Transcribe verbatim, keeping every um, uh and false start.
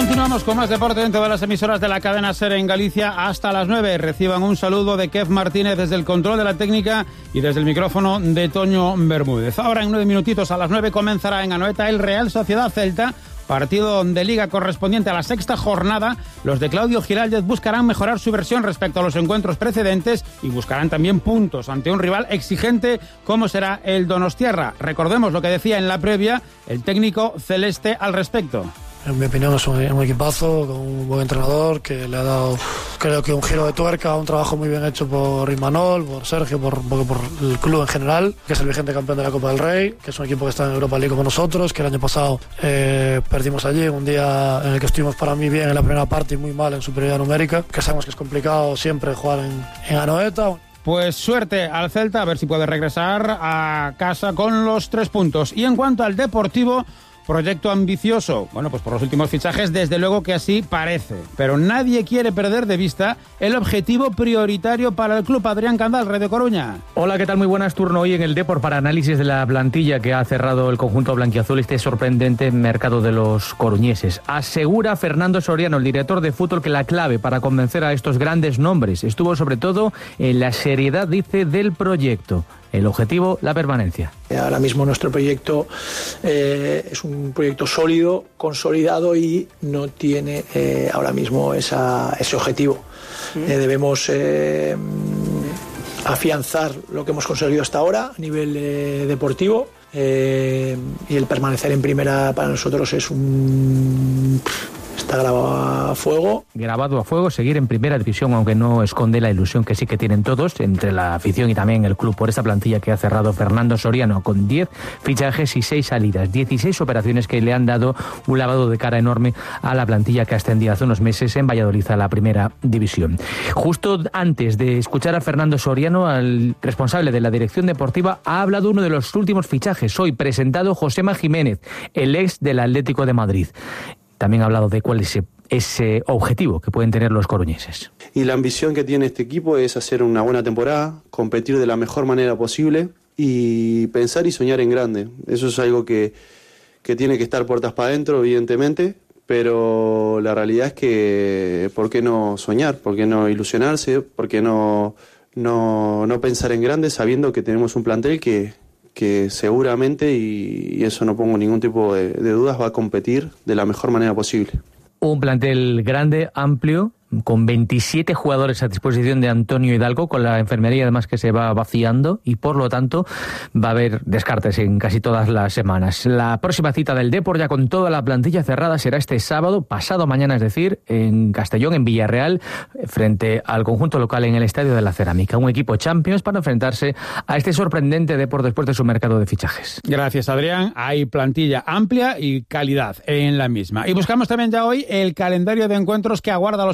Continuamos con más deporte dentro de las emisoras de la cadena SER en Galicia hasta las nueve. Reciban un saludo de Kev Martínez desde el control de la técnica y desde el micrófono de Toño Bermúdez. Ahora en nueve minutitos a las nueve comenzará en Anoeta el Real Sociedad Celta, partido de liga correspondiente a la sexta jornada. Los de Claudio Giraldez buscarán mejorar su versión respecto a los encuentros precedentes y buscarán también puntos ante un rival exigente como será el Donostiarra. Recordemos lo que decía en la previa el técnico celeste al respecto. En mi opinión es un, un equipazo, con un buen entrenador que le ha dado, creo que un giro de tuerca, un trabajo muy bien hecho por Imanol, por Sergio, por, por, por el club en general, que es el vigente campeón de la Copa del Rey, que es un equipo que está en Europa League como nosotros, que el año pasado eh, perdimos allí, un día en el que estuvimos para mí bien en la primera parte y muy mal en superioridad numérica, que sabemos que es complicado siempre jugar en, en Anoeta. Pues suerte al Celta, a ver si puede regresar a casa con los tres puntos. Y en cuanto al Deportivo, proyecto ambicioso. Bueno, pues por los últimos fichajes, desde luego que así parece. Pero nadie quiere perder de vista el objetivo prioritario para el club. Adrián Candal, Radio Coruña. Hola, ¿qué tal? Muy buenas. Turno hoy en el Depor para análisis de la plantilla que ha cerrado el conjunto blanquiazul este sorprendente mercado de los coruñeses. Asegura Fernando Soriano, el director de fútbol, que la clave para convencer a estos grandes nombres estuvo sobre todo en la seriedad, dice, del proyecto. El objetivo, la permanencia. Ahora mismo nuestro proyecto eh, es un proyecto sólido, consolidado y no tiene eh, ahora mismo esa, ese objetivo. Mm. Eh, debemos eh, afianzar lo que hemos conseguido hasta ahora a nivel eh, deportivo eh, y el permanecer en primera para nosotros es un... Está grabado a fuego. Grabado a fuego, seguir en primera división, aunque no esconde la ilusión que sí que tienen todos, entre la afición y también el club, por esta plantilla que ha cerrado Fernando Soriano, con diez fichajes y seis salidas, dieciséis operaciones que le han dado un lavado de cara enorme a la plantilla que ascendía hace unos meses en Valladolid a la primera división. Justo antes de escuchar a Fernando Soriano, al responsable de la dirección deportiva, ha hablado uno de los últimos fichajes, hoy presentado Josema Jiménez, el ex del Atlético de Madrid. También ha hablado de cuál es ese, ese objetivo que pueden tener los coruñeses. Y la ambición que tiene este equipo es hacer una buena temporada, competir de la mejor manera posible y pensar y soñar en grande. Eso es algo que, que tiene que estar puertas para adentro, evidentemente, pero la realidad es que ¿por qué no soñar? ¿Por qué no ilusionarse? ¿Por qué no, no, no pensar en grande sabiendo que tenemos un plantel que... que seguramente, y, y eso no pongo ningún tipo de, de dudas, va a competir de la mejor manera posible. Un plantel grande, amplio, con veintisiete jugadores a disposición de Antonio Hidalgo, con la enfermería además que se va vaciando y por lo tanto va a haber descartes en casi todas las semanas. La próxima cita del Depor, ya con toda la plantilla cerrada, será este sábado, pasado mañana, es decir, en Castellón, en Villarreal, frente al conjunto local en el Estadio de la Cerámica. Un equipo Champions para enfrentarse a este sorprendente Depor después de su mercado de fichajes. Gracias, Adrián. Hay plantilla amplia y calidad en la misma. Y buscamos también ya hoy el calendario de encuentros que aguarda a los